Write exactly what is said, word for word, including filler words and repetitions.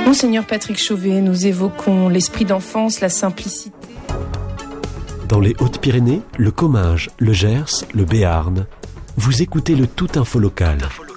Monseigneur Patrick Chauvet, nous évoquons l'esprit d'enfance, la simplicité. Dans les Hautes-Pyrénées, le Comminges, le Gers, le Béarn, vous écoutez le Tout Info Local.